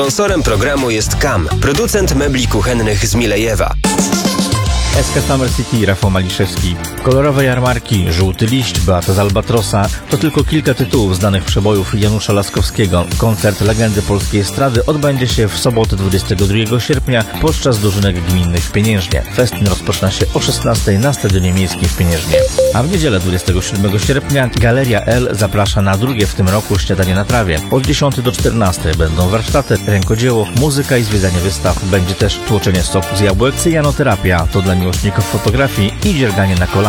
Sponsorem programu jest KAM, producent mebli kuchennych z Milejewa. SK Summer City, Rafał Maliszewski. Kolorowe jarmarki, Żółty liść, Beata z Albatrosa to tylko kilka tytułów znanych przebojów Janusza Laskowskiego. Koncert legendy polskiej estrady odbędzie się w sobotę 22 sierpnia podczas dożynek gminnych w Pieniężnie. Festyn rozpoczyna się o 16 na Stadionie Miejskim w Pieniężnie. A w niedzielę 27 sierpnia Galeria L zaprasza na drugie w tym roku śniadanie na trawie. Od 10 do 14 będą warsztaty, rękodzieło, muzyka i zwiedzanie wystaw. Będzie też tłoczenie soku z jabłek, cyjanoterapia, to dla miłośników fotografii i dzierganie na kolanie.